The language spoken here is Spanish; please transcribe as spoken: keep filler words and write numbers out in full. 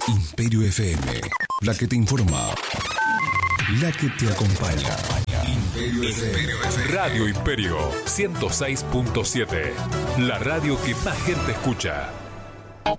Imperio F M, la que te informa, la que te acompaña. Imperio F M. Radio Imperio ciento seis punto siete, la radio que más gente escucha.